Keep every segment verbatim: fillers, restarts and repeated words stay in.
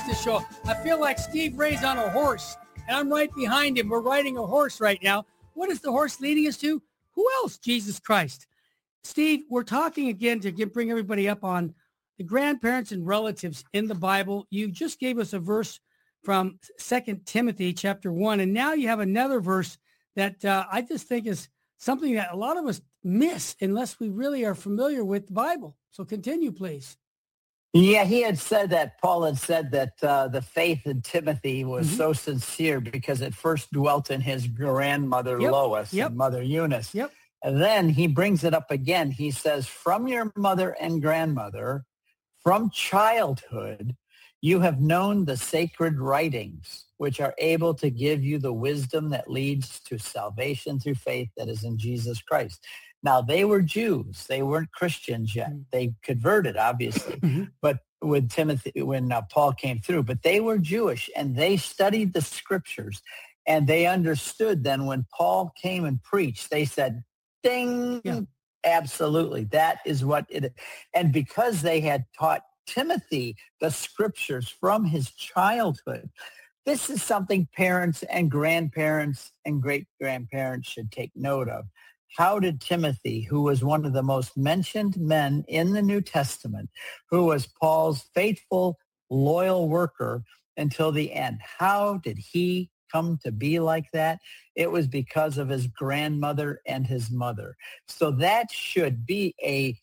this show. I feel like Steve Ray's on a horse, and I'm right behind him. We're riding a horse right now. What is the horse leading us to? Who else? Jesus Christ. Steve, we're talking again to get, bring everybody up on the grandparents and relatives in the Bible. You just gave us a verse from Second Timothy chapter one, and now you have another verse that uh, I just think is something that a lot of us miss unless we really are familiar with the Bible. So continue, please. Yeah, he had said that, Paul had said that uh, the faith in Timothy was Mhm. so sincere because it first dwelt in his grandmother Yep, Lois yep. and mother Eunice. Yep. And then he brings it up again. He says, from your mother and grandmother, from childhood, you have known the sacred writings, which are able to give you the wisdom that leads to salvation through faith that is in Jesus Christ. Now, they were Jews. They weren't Christians yet. Mhm. They converted, obviously. Mhm. But when Timothy, when uh, Paul came through, but they were Jewish and they studied the scriptures and they understood then when Paul came and preached, they said, ding, Yeah. absolutely. That is what it is. And because they had taught Timothy the scriptures from his childhood, this is something parents and grandparents and great-grandparents should take note of. How did Timothy, who was one of the most mentioned men in the New Testament, who was Paul's faithful, loyal worker until the end, how did he come to be like that? It was because of his grandmother and his mother. So that should be a,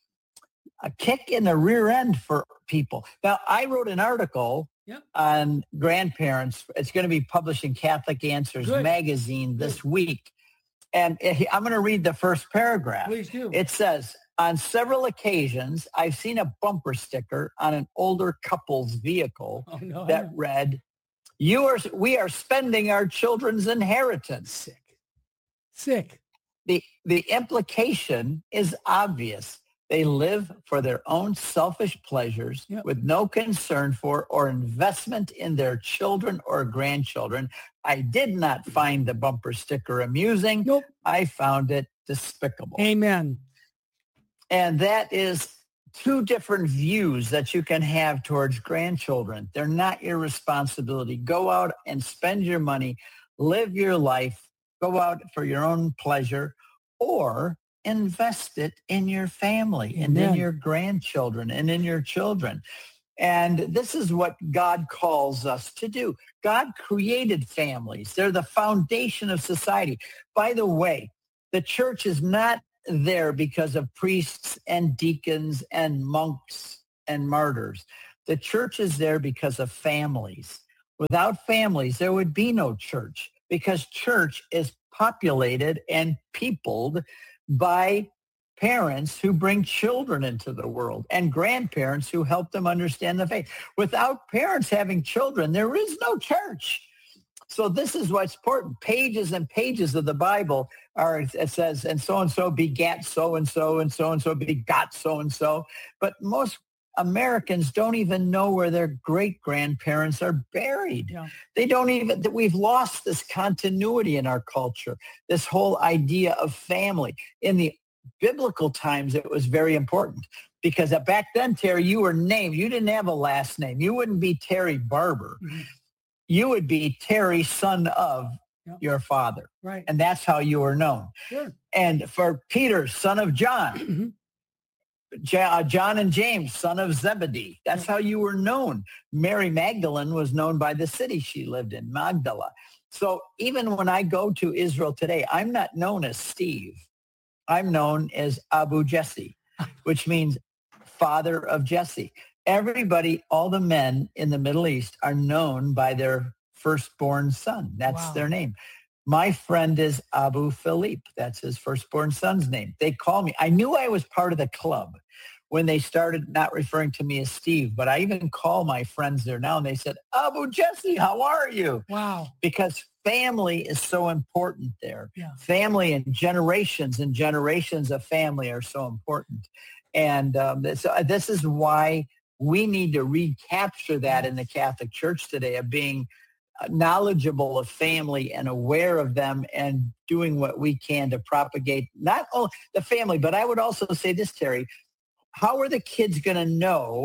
a kick in the rear end for people. Now, I wrote an article Yep. on grandparents. It's going to be published in Catholic Answers Good. magazine this Good. week. And I'm going to read the first paragraph. Please do. It says, on several occasions, I've seen a bumper sticker on an older couple's vehicle Oh, no. I that know. read, "You are, we are spending our children's inheritance." Sick. Sick. The, the implication is obvious. They live for their own selfish pleasures Yep. with no concern for or investment in their children or grandchildren. I did not find the bumper sticker amusing. Nope. I found it despicable. Amen. And that is two different views that you can have towards grandchildren. They're not your responsibility. Go out and spend your money, live your life, go out for your own pleasure, or invest it in your family and in Amen. your grandchildren and in your children. And this is what God calls us to do. God created families. They're the foundation of society. By the way, the church is not there because of priests and deacons and monks and martyrs. The church is there because of families. Without families, there would be no church because church is populated and peopled by parents who bring children into the world and grandparents who help them understand the faith. Without parents having children, there is no church. So this is what's important. Pages and pages of the Bible are, it says, and so-and-so begat so-and-so, and so-and-so begot so-and-so. But most Americans don't even know where their great-grandparents are buried. Yeah. They don't even, we've lost this continuity in our culture, this whole idea of family. In the biblical times, it was very important because back then, Terry, you were named. You didn't have a last name. You wouldn't be Terry Barber. Mm-hmm. You would be Terry, son of Yep. your father. Right. And that's how you were known. Sure. And for Peter, son of John, Mhm. Ja- John and James, son of Zebedee. That's how you were known. Mary Magdalene was known by the city she lived in, Magdala. So even when I go to Israel today, I'm not known as Steve. I'm known as Abu Jesse, which means father of Jesse. Everybody, all the men in the Middle East are known by their firstborn son. That's Wow. their name. My friend is Abu Philippe. That's his firstborn son's name. They call me. I knew I was part of the club when they started not referring to me as Steve, but I even call my friends there now and they said, Abu Jesse, how are you? Wow. Because family is so important there. Yeah. Family and generations and generations of family are so important. And um, this, uh, this is why we need to recapture that in the Catholic Church today of being knowledgeable of family and aware of them and doing what we can to propagate not only the family, but I would also say this, Terry, how are the kids going to know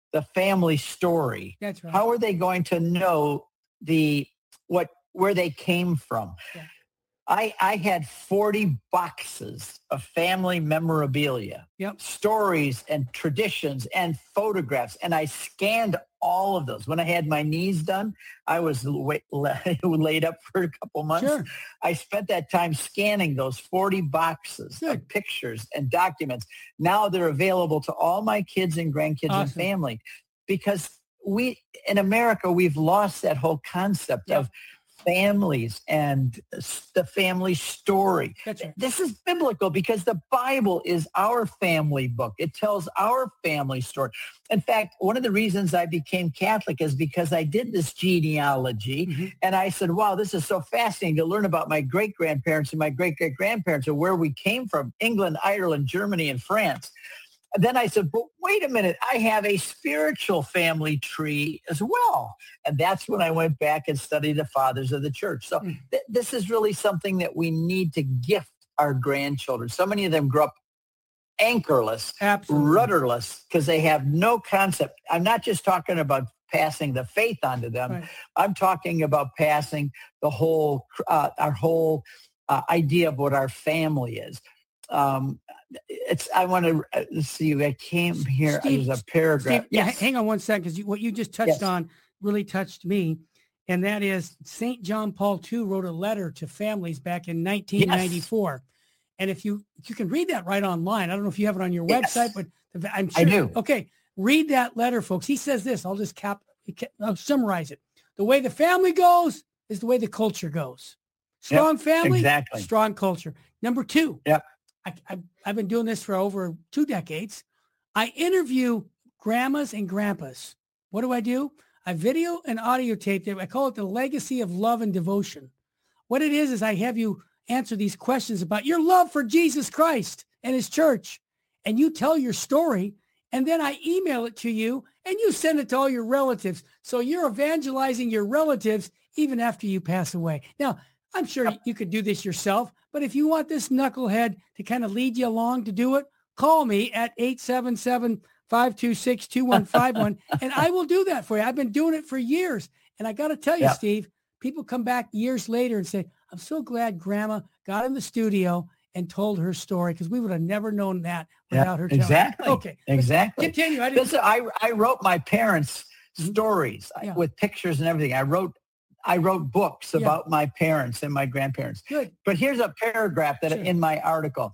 the family story? That's right. How are they going to know the what where they came from? Yeah. I, I had forty boxes of family memorabilia, Yep. stories and traditions and photographs, and I scanned all of those. When I had my knees done, I was la- laid up for a couple months. Sure. I spent that time scanning those forty boxes Good. of pictures and documents. Now they're available to all my kids and grandkids and Awesome. family, because we, in America, we've lost that whole concept Yep. of families and the family story. That's right. This is biblical because the Bible is our family book. It tells our family story. In fact, one of the reasons I became Catholic is because I did this genealogy, Mm-hmm. and I said, wow, this is so fascinating to learn about my great-grandparents and my great-great-grandparents and where we came from, England, Ireland, Germany, and France. Then I said, but wait a minute, I have a spiritual family tree as well. And that's when I went back and studied the fathers of the church. So Mm. th- this is really something that we need to gift our grandchildren. So many of them grew up anchorless, Absolutely. rudderless, because they have no concept. I'm not just talking about passing the faith onto them. Right. I'm talking about passing the whole, uh, our whole uh, idea of what our family is. Um, it's, I want to uh, see, I came here, Steve, there's a paragraph. Steve, yeah, Yes. hang on one second, because you, what you just touched Yes. on really touched me, and that is Saint John Paul the Second wrote a letter to families back in nineteen ninety-four. Yes. And if you you can read that right online. I don't know if you have it on your Yes. website, but I'm sure. I do. Okay, read that letter, folks. He says this. I'll just cap. I'll summarize it. The way the family goes is the way the culture goes. Strong Yep, family, exactly. strong culture. Number two. Yep. I, I, I've been doing this for over two decades. I interview grandmas and grandpas. What do I do? I video and audio tape them. I call it the legacy of love and devotion. What it is, is I have you answer these questions about your love for Jesus Christ and his church. And you tell your story, and then I email it to you, and you send it to all your relatives. So you're evangelizing your relatives even after you pass away. Now, I'm sure you could do this yourself, but if you want this knucklehead to kind of lead you along to do it, call me at eight seven seven, five two six, two one five one, and I will do that for you. I've been doing it for years. And I got to tell you, Yeah. Steve, people come back years later and say, I'm so glad Grandma got in the studio and told her story, because we would have never known that without Yeah, her telling. exactly. Okay. Exactly. Continue. I didn't, This, I, I wrote my parents' Mhm. stories Yeah. with pictures and everything. I wrote I wrote books Yeah. about my parents and my grandparents. Good. But here's a paragraph that Sure. in my article.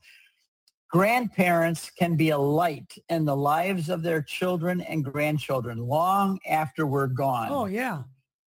Grandparents can be a light in the lives of their children and grandchildren long after we're gone. Oh, yeah.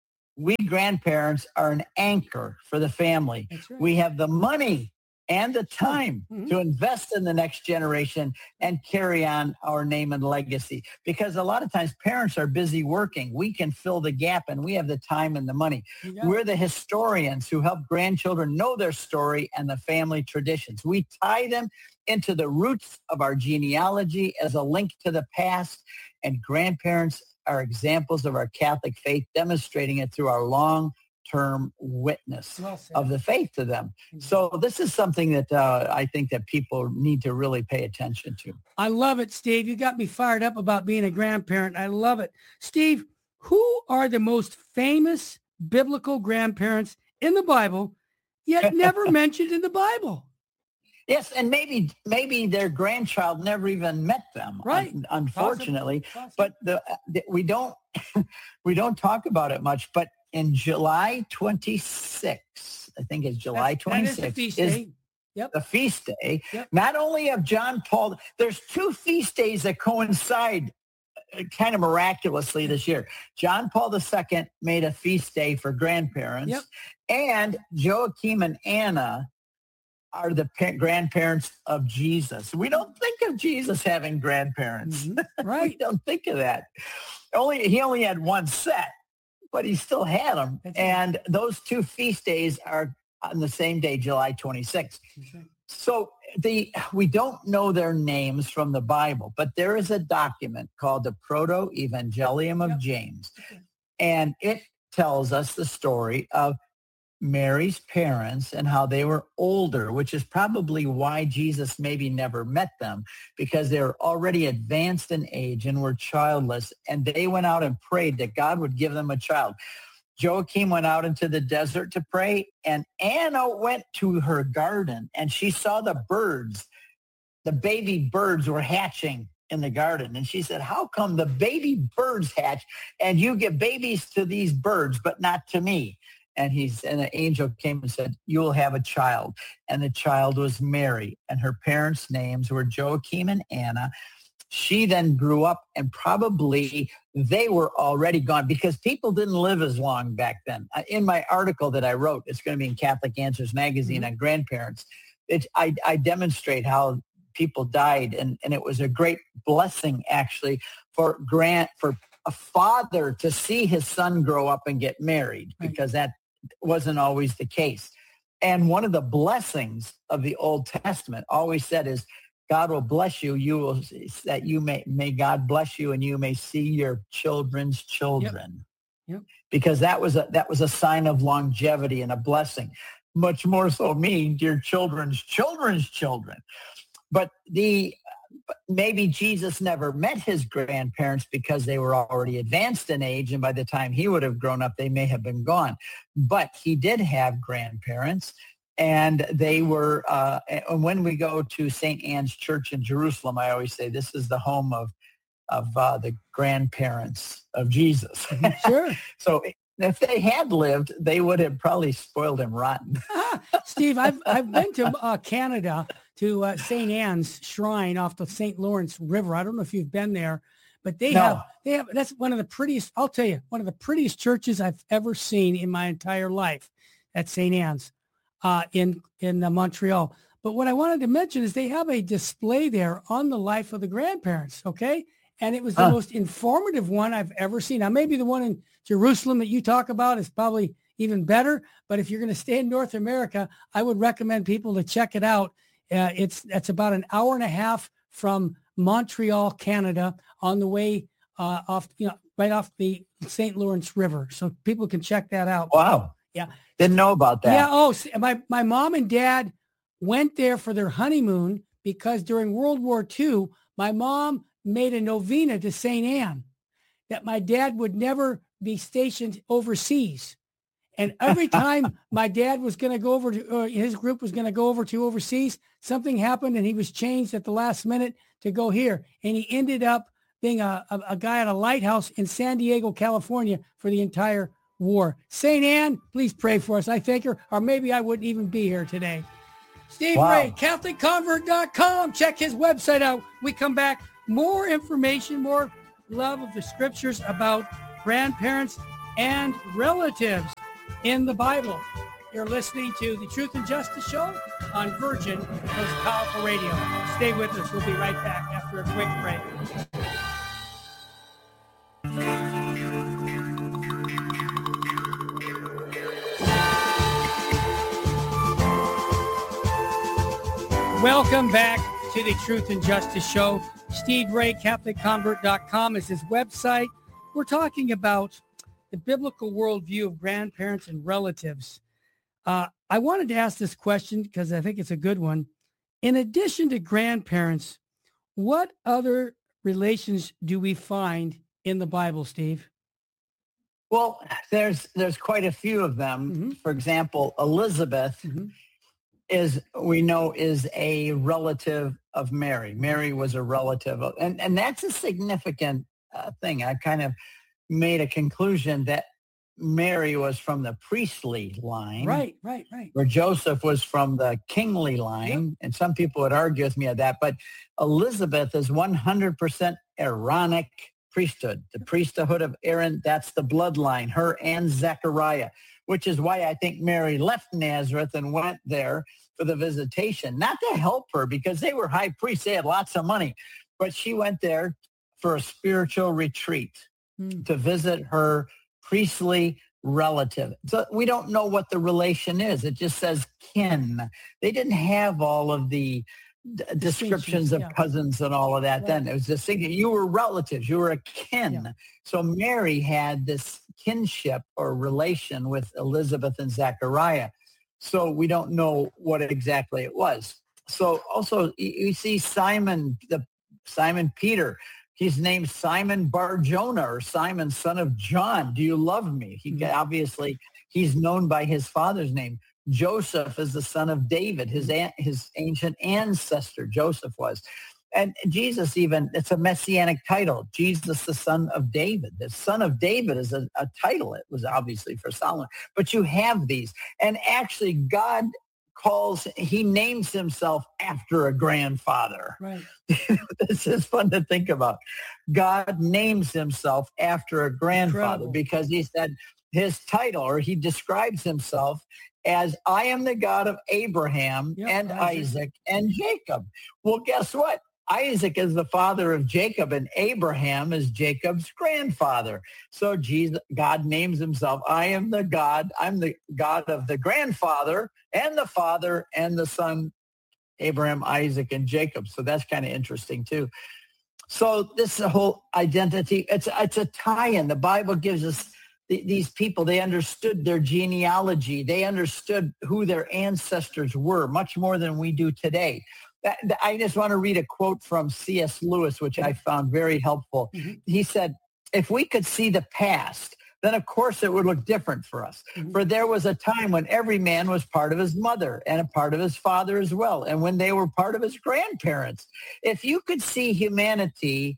We grandparents are an anchor for the family. That's right. We have the money and the time Mhm. to invest in the next generation and carry on our name and legacy. Because a lot of times parents are busy working. We can fill the gap, and we have the time and the money. You got it. We're the historians who help grandchildren know their story and the family traditions. We tie them into the roots of our genealogy as a link to the past, and grandparents are examples of our Catholic faith, demonstrating it through our long-term witness Well said. of the faith to them. So this is something that uh, I think that people need to really pay attention to. I love it, Steve. You got me fired up about being a grandparent. I love it. Steve, who are the most famous biblical grandparents in the Bible, yet never mentioned in the Bible? Yes, and maybe maybe their grandchild never even met them, Right. un- unfortunately. Possible. But the, the, we don't we don't talk about it much. But in July twenty-sixth, I think it's July That's- that is the twenty-sixth, feast is day. Yep. the feast day, Yep. not only of John Paul. There's two feast days that coincide uh, kind of miraculously this year. John Paul the Second made a feast day for grandparents, Yep. and Joachim and Anna are the pa- grandparents of Jesus. We don't think of Jesus having grandparents. Mhm. We Right. don't think of that. Only he only had one set, but he still had them. That's right. And those two feast days are on the same day, July twenty-sixth. That's right. So the we don't know their names from the Bible, but there is a document called the Proto-Evangelium of Yep. James. Okay. And it tells us the story of Mary's parents and how they were older, which is probably why Jesus maybe never met them, because they were already advanced in age and were childless. And they went out and prayed that God would give them a child. Joachim went out into the desert to pray, and Anna went to her garden, and she saw the birds. The baby birds were hatching in the garden. And she said, how come the baby birds hatch and you give babies to these birds, but not to me? And he's, and the angel came and said, you will have a child. And the child was Mary, and her parents' names were Joachim and Anna. She then grew up, and probably they were already gone because people didn't live as long back then. In my article that I wrote, it's going to be in Catholic Answers magazine mm-hmm. on grandparents. It, I, I demonstrate how people died, and, and it was a great blessing actually for grand for a father to see his son grow up and get married, because that wasn't always the case. And one of the blessings of the Old Testament always said is, God will bless you. You will, that you may, may God bless you, and you may see your children's children. Yep. Yep. Because that was a, that was a sign of longevity and a blessing. Much more so me, your children's children's children. But the maybe Jesus never met his grandparents because they were already advanced in age, and by the time he would have grown up, they may have been gone. But he did have grandparents, and they were, uh, and when we go to Saint Anne's Church in Jerusalem, I always say this is the home of of uh, the grandparents of Jesus. Sure. So if they had lived, they would have probably spoiled him rotten. Steve, I've I've been to uh, Canada, to uh, Saint Anne's Shrine off the Saint Lawrence River. I don't know if you've been there, but they no. have they have that's one of the prettiest. I'll tell you, one of the prettiest churches I've ever seen in my entire life, at Saint Anne's uh, in in uh, Montreal. But what I wanted to mention is they have a display there on the life of the grandparents. Okay. And it was the huh. most informative one I've ever seen. Now, maybe the one in Jerusalem that you talk about is probably even better. But if you're going to stay in North America, I would recommend people to check it out. Uh, it's that's about an hour and a half from Montreal, Canada, on the way uh, off, you know, right off the Saint Lawrence River. So people can check that out. Wow. Yeah. Didn't know about that. Yeah. Oh, my, my mom and dad went there for their honeymoon because during World War Two, my mom made a novena to Saint Anne that my dad would never be stationed overseas. And every time my dad was going to go over to, or his group was going to go over to overseas, something happened and he was changed at the last minute to go here. And he ended up being a, a, a guy at a lighthouse in San Diego, California for the entire war. Saint Anne, please pray for us. I thank her, or maybe I wouldn't even be here today. Steve wow. Ray, Catholic Convert dot com. Check his website out. We come back. More information, more love of the scriptures about grandparents and relatives in the Bible. You're listening to the Truth and Justice Show on Virgin, Most Powerful Radio. Stay with us. We'll be right back after a quick break. Welcome back to the Truth and Justice Show. Steve Ray, Catholic Convert dot com is his website. We're talking about the biblical worldview of grandparents and relatives. Uh, I wanted to ask this question because I think it's a good one. In addition to grandparents, what other relations do we find in the Bible, Steve? Well, there's there's quite a few of them. Mm-hmm. For example, Elizabeth mm-hmm. is, we know, is a relative of Mary. Mary was a relative of, and, and that's a significant uh, thing. I kind of made a conclusion that Mary was from the priestly line. Right, right, right. Where Joseph was from the kingly line. Yep. And some people would argue with me on that. But Elizabeth is one hundred percent Aaronic priesthood. The priesthood of Aaron, that's the bloodline, her and Zechariah, which is why I think Mary left Nazareth and went there for the visitation, not to help her because they were high priests. They had lots of money, but she went there for a spiritual retreat mm. to visit her priestly relative. So we don't know what the relation is. It just says kin. They didn't have all of the d- descriptions of yeah. cousins and all of that right. then. It was just thinking you were relatives, you were a kin. Yeah. So Mary had this kinship or relation with Elizabeth and Zechariah. So we don't know what exactly it was. So also you see Simon, the Simon Peter, he's named Simon Bar-Jonah, or Simon, son of John. Do you love me? He mm-hmm. obviously, he's known by his father's name. Joseph is the son of David. His his ancient ancestor, Joseph, was. And Jesus even, it's a messianic title, Jesus, the son of David. The son of David is a, a title. It was obviously for Solomon. But you have these. And actually, God calls, he names himself after a grandfather. Right. This is fun to think about. God names himself after a grandfather. Incredible. Because he said his title, or he describes himself as, I am the God of Abraham yep, and Isaac. Isaac and Jacob. Well, guess what? Isaac is the father of Jacob, and Abraham is Jacob's grandfather. So Jesus, God names himself, I am the God, I'm the God of the grandfather and the father and the son, Abraham, Isaac, and Jacob. So that's kind of interesting too. So this whole identity, it's, it's a tie-in. The Bible gives us th- these people, they understood their genealogy. They understood who their ancestors were much more than we do today. I just want to read a quote from C S Lewis, which I found very helpful. Mm-hmm. He said, if we could see the past, then of course it would look different for us. Mm-hmm. For there was a time when every man was part of his mother and a part of his father as well, and when they were part of his grandparents. If you could see humanity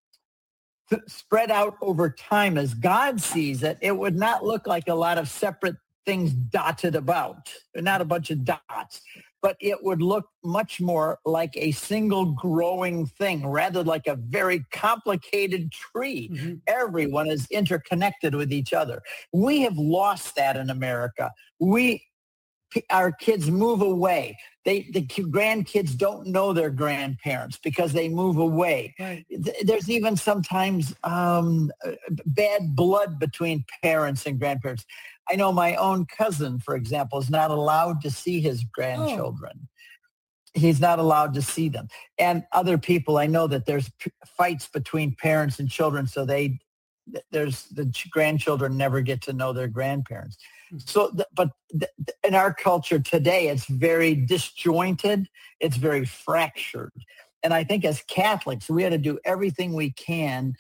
spread out over time as God sees it, it would not look like a lot of separate things dotted about. They're not a bunch of dots. But it would look much more like a single growing thing, rather like a very complicated tree. Mm-hmm. Everyone is interconnected with each other. We have lost that in America. We, our kids move away. They, the grandkids don't know their grandparents because they move away. Right. There's even sometimes um, bad blood between parents and grandparents. I know my own cousin, for example, is not allowed to see his grandchildren. Oh. He's not allowed to see them. And other people, I know that there's p- fights between parents and children, so they there's the grandchildren never get to know their grandparents. So, th- but th- in our culture today, it's very disjointed. It's very fractured. And I think as Catholics, we had to do everything we can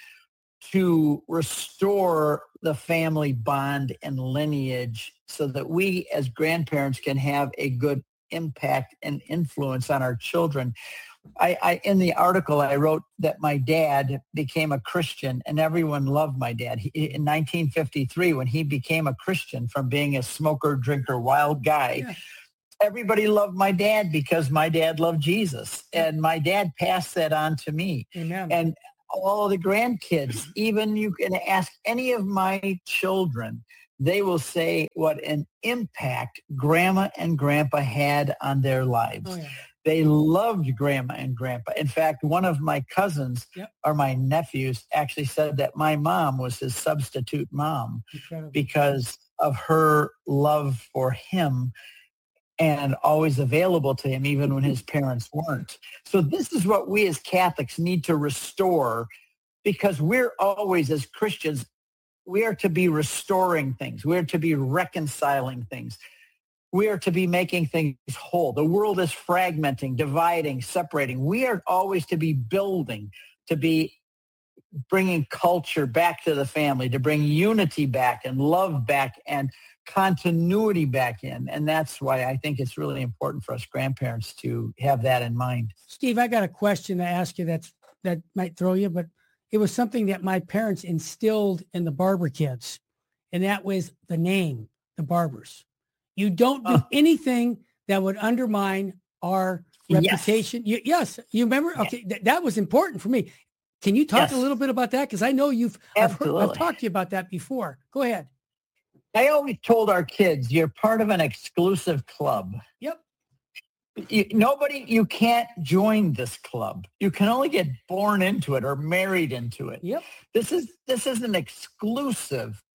to restore the family bond and lineage so that we as grandparents can have a good impact and influence on our children. I, I in the article, I wrote that my dad became a Christian and everyone loved my dad. He, in nineteen fifty-three, when he became a Christian from being a smoker, drinker, wild guy, yeah. Everybody loved my dad because my dad loved Jesus. And my dad passed that on to me. Amen. And all the grandkids, even you can ask any of my children, they will say what an impact grandma and grandpa had on their lives. Oh, yeah. They loved grandma and grandpa. In fact, one of my cousins yep. or my nephews actually said that my mom was his substitute mom. Incredible. Because of her love for him and always available to him, even when his parents weren't. So this is what we as Catholics need to restore, because we're always, as Christians, we are to be restoring things. We are to be reconciling things. We are to be making things whole. The world is fragmenting, dividing, separating. We are always to be building, to be bringing culture back to the family, to bring unity back and love back and continuity back in. And that's why I think it's really important for us grandparents to have that in mind. Steve, I got a question to ask you that's, that might throw you, but it was something that my parents instilled in the Barber kids. And that was the name, the Barbers. You don't do oh. anything that would undermine our reputation. Yes, you, yes, you remember? Yes. Okay, th- that was important for me. Can you talk yes. a little bit about that? Because I know you've I've, heard, I've talked to you about that before. Go ahead. I always told our kids, you're part of an exclusive club. Yep. You, nobody, you can't join this club. You can only get born into it or married into it. Yep. This is this is an exclusive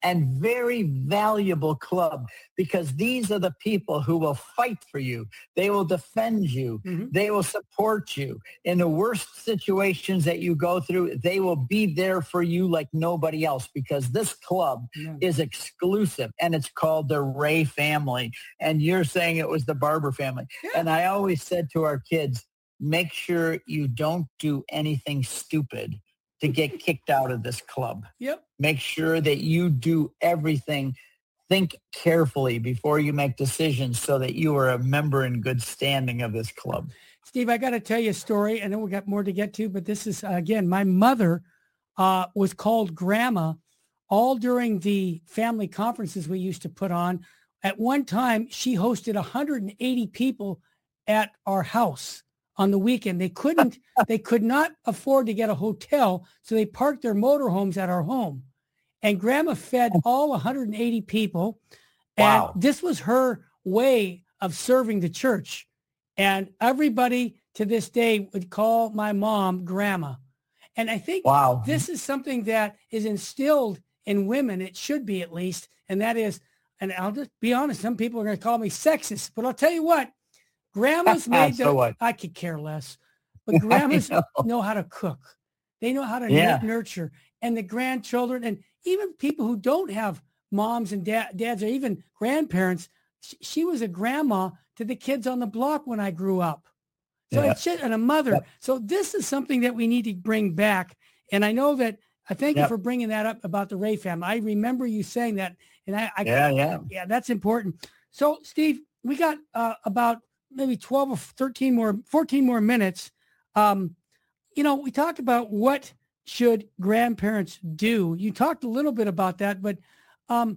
and very valuable club, because these are the people who will fight for you. They will defend you. Mm-hmm. They will support you. In the worst situations that you go through, they will be there for you like nobody else, because this club yeah. is exclusive, and it's called the Ray family. And you're saying it was the Barber family. Yeah. And I always said to our kids, make sure you don't do anything stupid to get kicked out of this club. Yep. Make sure that you do everything. Think carefully before you make decisions so that you are a member in good standing of this club. Steve, I got to tell you a story. I know we got more to get to, but this is, uh, again, my mother uh, was called Grandma all during the family conferences we used to put on. At one time, she hosted one hundred eighty people at our house on the weekend. They couldn't, they could not afford to get a hotel, so they parked their motorhomes at our home. And Grandma fed all one hundred eighty people. And wow. This was her way of serving the church. And everybody to this day would call my mom Grandma. And I think wow. this is something that is instilled in women. It should be, at least. And that is, and I'll just be honest, some people are going to call me sexist, but I'll tell you what, grandmas made so the, what? I could care less, but grandmas know. know how to cook. They know how to yeah. nurture. And the grandchildren, and even people who don't have moms and da- dads or even grandparents, sh- she was a grandma to the kids on the block when I grew up. So yeah. it's just, and a mother. Yep. So this is something that we need to bring back. And I know that, I thank yep. you for bringing that up about the Ray family. I remember you saying that. And I, I yeah, yeah. yeah, that's important. So Steve, we got uh, about maybe twelve or thirteen more, fourteen more minutes. Um, you know, we talked about what should grandparents do. You talked a little bit about that, but um,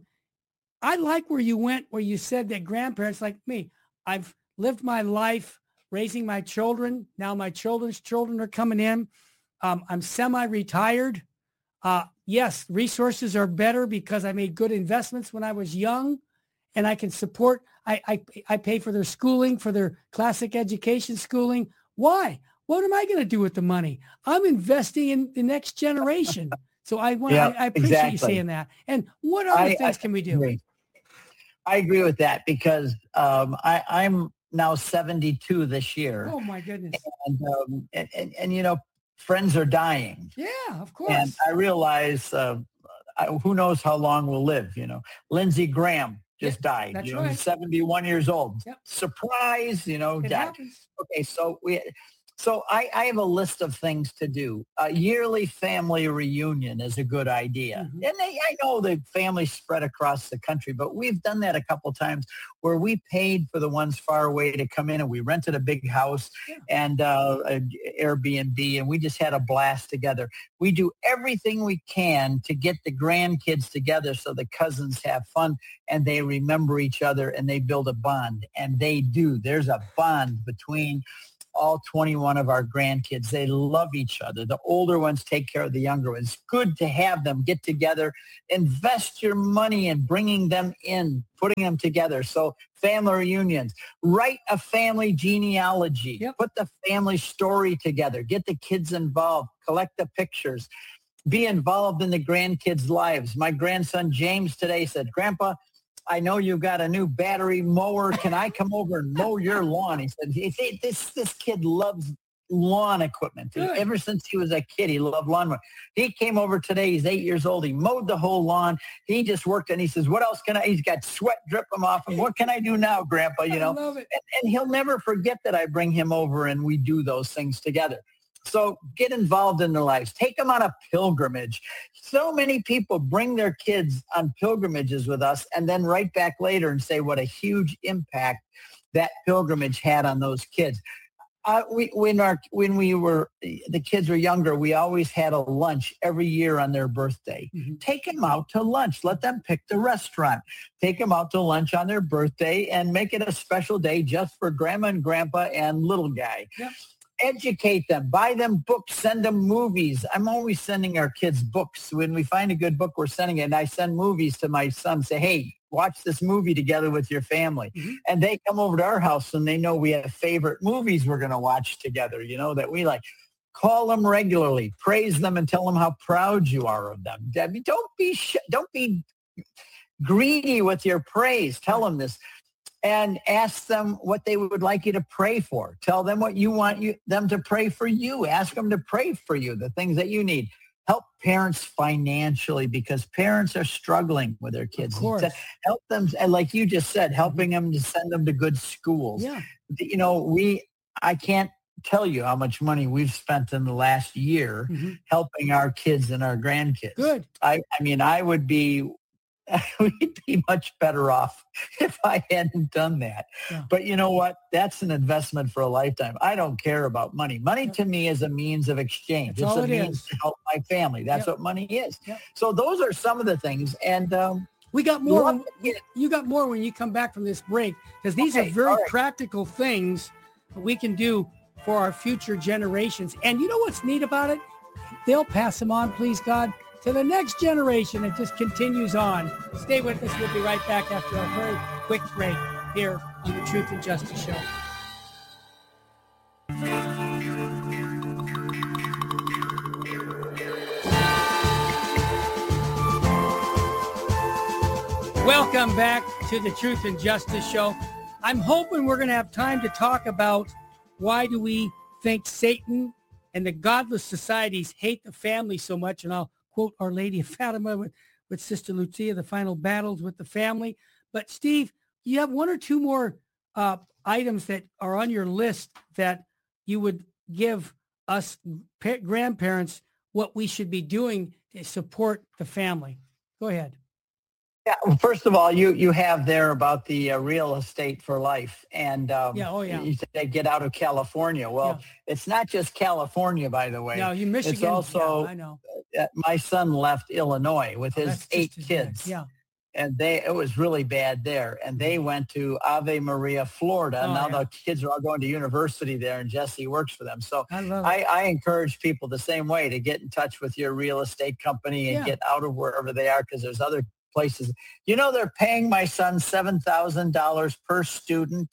I like where you went, where you said that grandparents like me, I've lived my life raising my children. Now my children's children are coming in. Um, I'm semi-retired. Uh, yes, resources are better because I made good investments when I was young, and I can support, I, I, I pay for their schooling, for their classic education schooling. Why? What am I going to do with the money? I'm investing in the next generation. So I want, yeah, I, I appreciate exactly. you saying that. And what other I, things I, can we do? Agree. I agree with that, because um, I, I'm now seventy-two this year. Oh my goodness. And, um, and, and, and, you know, friends are dying. Yeah, of course. And I realize uh, I, who knows how long we'll live, you know. Lindsey Graham just yep, died. That's you know, right. He's seventy-one years old. Yep. Surprise, you know, it died. Happens. Okay, so we so I, I have a list of things to do. A yearly family reunion is a good idea. Mm-hmm. And they, I know the families spread across the country, but we've done that a couple times where we paid for the ones far away to come in, and we rented a big house yeah. and uh, an Airbnb, and we just had a blast together. We do everything we can to get the grandkids together so the cousins have fun and they remember each other and they build a bond. And they do. There's a bond between all twenty-one of our grandkids. They love each other. The older ones take care of the younger ones. It's good to have them get together. Invest your money in bringing them in, putting them together. So family reunions. Write a family genealogy. Yep. Put the family story together. Get the kids involved. Collect the pictures. Be involved in the grandkids' lives. My grandson James today said, "Grandpa, I know you've got a new battery mower. Can I come over and mow your lawn?" He said, he, this, this kid loves lawn equipment. Good. Ever since he was a kid, he loved lawn. He came over today. He's eight years old. He mowed the whole lawn. He just worked, and he says, "What else can I?" He's got sweat dripping off him. "What can I do now, Grandpa?" You know, I love it. And, and he'll never forget that I bring him over and we do those things together. So get involved in their lives. Take them on a pilgrimage. So many people bring their kids on pilgrimages with us and then write back later and say what a huge impact that pilgrimage had on those kids. Uh, we, when our when we were the kids were younger, we always had a lunch every year on their birthday. Mm-hmm. Take them out to lunch. Let them pick the restaurant. Take them out to lunch on their birthday and make it a special day just for Grandma and Grandpa and little guy. Yep. Educate them, buy them books, send them movies. I'm always sending our kids books. When we find a good book, we're sending it. And I send movies to my son, say, "Hey, watch this movie together with your family." Mm-hmm. And they come over to our house and they know we have favorite movies we're going to watch together, you know, that we like. Call them regularly, praise them, and tell them how proud you are of them. Debbie, don't be sh- don't be greedy with your praise. Tell them this. And ask them what they would like you to pray for. Tell them what you want you, them to pray for you. Ask them to pray for you, the things that you need. Help parents financially because parents are struggling with their kids. Of course. Help them, and like you just said, helping them to send them to good schools. Yeah. You know, we, I can't tell you how much money we've spent in the last year mm-hmm. helping our kids and our grandkids. Good. I, I mean, I would be we'd be much better off if I hadn't done that. Yeah. But you know what? That's an investment for a lifetime. I don't care about money. Money yeah. to me is a means of exchange. That's it's all a it means is. to help my family. That's yep. what money is. Yep. So those are some of the things. And um, we got more. When, you got more when you come back from this break, because these okay. are very right. practical things that we can do for our future generations. And you know what's neat about it? They'll pass them on, please God, to the next generation. It just continues on. Stay with us. We'll be right back after a very quick break here on the Truth and Justice Show. Welcome back to the Truth and Justice Show. I'm hoping we're going to have time to talk about why do we think Satan and the godless societies hate the family so much, and I'll quote Our Lady of Fatima with, with Sister Lucia, the final battles with the family. But Steve, you have one or two more uh, items that are on your list that you would give us pa- grandparents what we should be doing to support the family. Go ahead. Yeah, well, first of all, you you have there about the uh, real estate for life, and um, yeah, oh yeah, you said they get out of California. Well, yeah. It's not just California, by the way. No, you Michigan. It's also yeah, I know. Uh, my son left Illinois with his oh, eight kids. Bad. Yeah, and they it was really bad there, and they went to Ave Maria, Florida. Oh, now yeah. the kids are all going to university there, and Jesse works for them. So I, love I, I encourage people the same way to get in touch with your real estate company and yeah. get out of wherever they are, because there's other places. You know, they're paying my son seven thousand dollars per student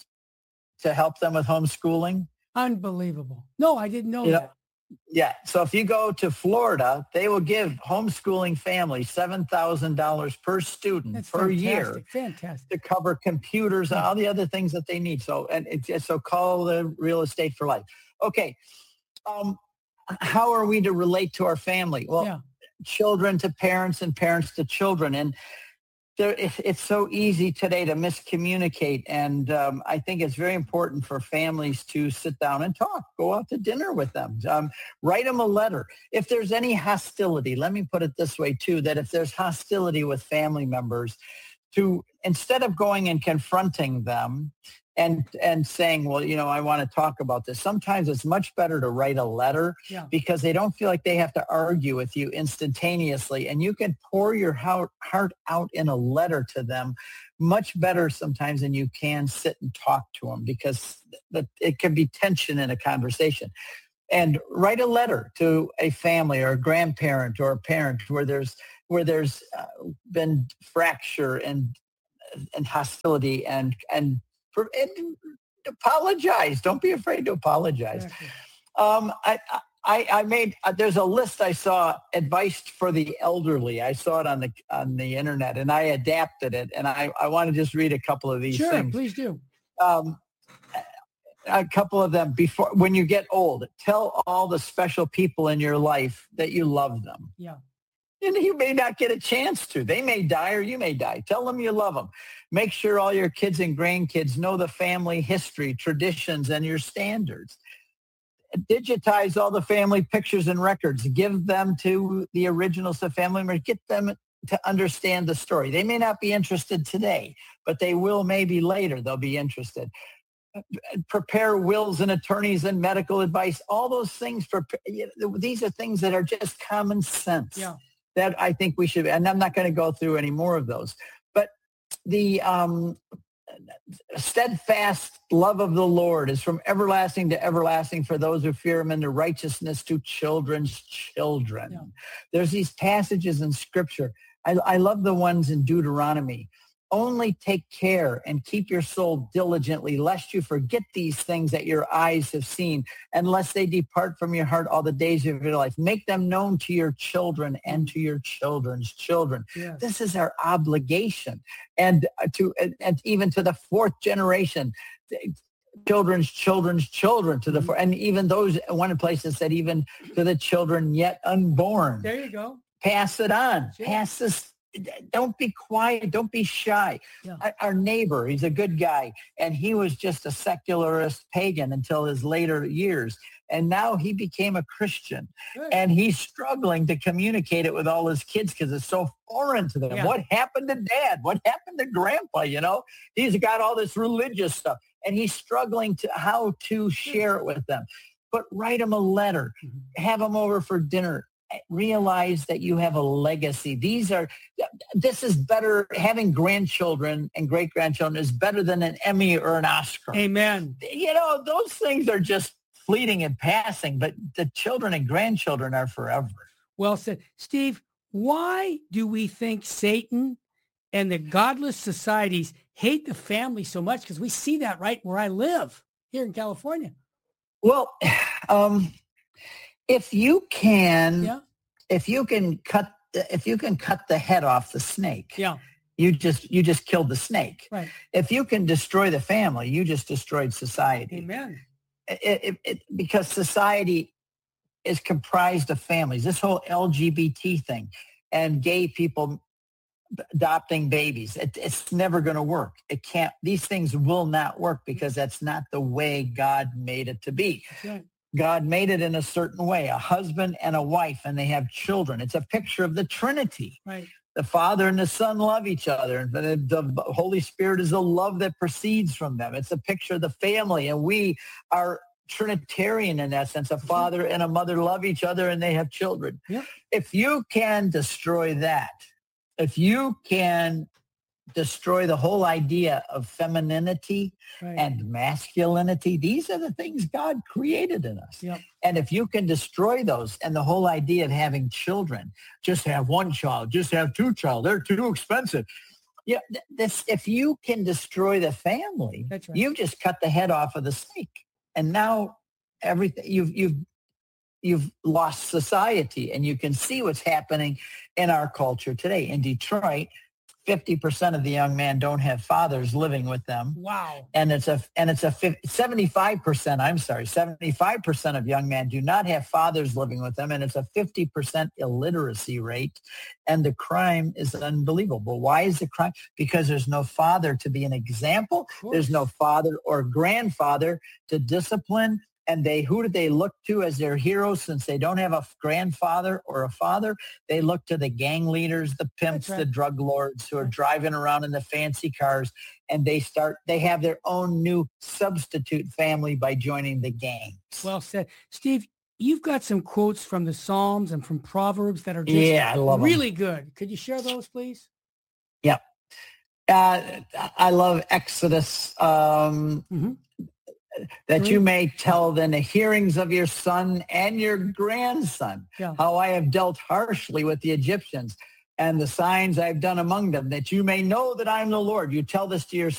to help them with homeschooling. Unbelievable. No, I didn't know you that. Know, yeah. So if you go to Florida, they will give homeschooling families seven thousand dollars per student That's per fantastic. year Fantastic. to cover computers and all the other things that they need. So, and it's, so call the Real Estate for Life. Okay. Um, how are we to relate to our family? Well, yeah. children to parents and parents to children. And there, it's so easy today to miscommunicate. And um, I think it's very important for families to sit down and talk, go out to dinner with them, um, write them a letter. If there's any hostility, let me put it this way too, that if there's hostility with family members, to instead of going and confronting them and and saying, well, you know, I want to talk about this. Sometimes it's much better to write a letter yeah. because they don't feel like they have to argue with you instantaneously. And you can pour your heart out in a letter to them much better sometimes than you can sit and talk to them, because it can be tension in a conversation. And write a letter to a family or a grandparent or a parent where there's where there's uh, been fracture and and hostility and and For, and apologize. Don't be afraid to apologize. Exactly. Um, I, I, I made, uh, there's a list I saw, advice for the elderly. I saw it on the on the internet, and I adapted it. And I, I want to just read a couple of these sure, things. Please do. Um, a couple of them. Before, when you get old, tell all the special people in your life that you love them. Yeah. And you may not get a chance to. They may die or you may die. Tell them you love them. Make sure all your kids and grandkids know the family history, traditions, and your standards. Digitize all the family pictures and records. Give them to the originals of family members. Get them to understand the story. They may not be interested today, but they will maybe later. They'll be interested. Prepare wills and attorneys and medical advice. All those things. These are things that are just common sense. Yeah. That I think we should, and I'm not going to go through any more of those, but the um, steadfast love of the Lord is from everlasting to everlasting for those who fear him, and the righteousness to children's children. Yeah. There's these passages in scripture. I, I love the ones in Deuteronomy. Only take care and keep your soul diligently, lest you forget these things that your eyes have seen, unless they depart from your heart all the days of your life. Make them known to your children and to your children's children. Yes. This is our obligation. And to and, and even to the fourth generation, children's children's children, to the Mm-hmm. four, and even those, one place that said even to the children yet unborn. There you go. Pass it on. Sure. Pass this. Don't be quiet. Don't be shy. Yeah. Our- Our neighbor, he's a good guy, and he was just a secularist pagan until his later years. And now he became a Christian, Good. and he's struggling to communicate it with all his kids because it's so foreign to them. Yeah. What happened to dad? What happened to grandpa? You know, he's got all this religious stuff, and he's struggling to how to share it with them. But write him a letter, Mhm. have him over for dinner. Realize that you have a legacy. These are, this is better. Having grandchildren and great-grandchildren is better than an Emmy or an Oscar. Amen. You know, those things are just fleeting and passing, but the children and grandchildren are forever. Well said. Steve, why do we think Satan and the godless societies hate the family so much? Because we see that right where I live here in California. Well, um, if you can, Yeah. if you can cut, if you can cut the head off the snake, Yeah. you just, you just killed the snake. Right. If you can destroy the family, you just destroyed society. Amen. It, it, it, because society is comprised of families. This whole L G B T thing and gay people adopting babies, it, it's never going to work. It can't. These things will not work because that's not the way God made it to be. That's right. God made it in a certain way, a husband and a wife, and they have children. It's a picture of the Trinity. Right. The Father and the Son love each other. And the, the Holy Spirit is the love that proceeds from them. It's a picture of the family. And we are Trinitarian in that sense. A father and a mother love each other and they have children. Yep. If you can destroy that, if you can destroy the whole idea of femininity Right. and masculinity, these are the things God created in us. Yep. And if you can destroy those and the whole idea of having children, just have one child, just have two child, they're too expensive. Yeah, th- this, if you can destroy the family, That's right. you've just cut the head off of the snake. And now everything you've you've you've lost society, and you can see what's happening in our culture today. In Detroit, fifty percent of the young men don't have fathers living with them. Wow. And it's a and it's a fifty, seventy-five percent, I'm sorry, seventy-five percent of young men do not have fathers living with them, and it's a fifty percent illiteracy rate, and the crime is unbelievable. Why is the crime? Because there's no father to be an example. There's no father or grandfather to discipline. And they, who do they look to as their heroes since they don't have a grandfather or a father? They look to the gang leaders, the pimps, That's right. the drug lords who are driving around in the fancy cars, and they start, they have their own new substitute family by joining the gangs. Well said. Steve, you've got some quotes from the Psalms and from Proverbs that are just Yeah, I love 'em. really good. Could you share those, please? Yep. Uh, I love Exodus. Um, Mhm. that you Great. may tell then the hearings of your son and your grandson, Yeah. how I have dealt harshly with the Egyptians and the signs I've done among them, that you may know that I'm the Lord. You tell this to your